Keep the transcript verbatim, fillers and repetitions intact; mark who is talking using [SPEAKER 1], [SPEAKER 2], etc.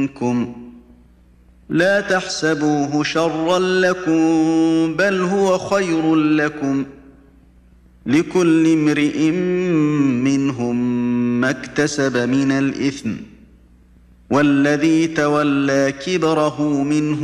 [SPEAKER 1] منكم لا تحسبوه شرا لكم بل هو خير لكم لكل امرئ منهم ما اكتسب من الإثم والذي تولى كبره منهم